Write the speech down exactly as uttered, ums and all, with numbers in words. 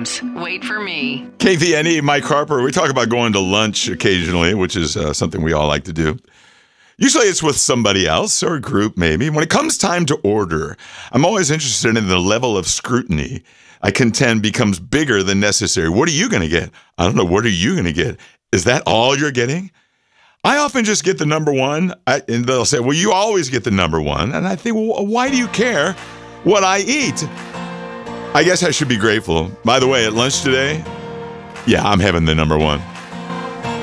times. Wait for me. K V N E, Mike Harper. We talk about going to lunch occasionally, which is uh, something we all like to do. Usually it's with somebody else or a group maybe. When it comes time to order, I'm always interested in the level of scrutiny I contend becomes bigger than necessary. What are you going to get? I don't know. What are you going to get? Is that all you're getting? I often just get the number one, I, and they'll say, well, you always get the number one. And I think, well, why do you care what I eat? I guess I should be grateful. By the way, at lunch today, yeah, I'm having the number one.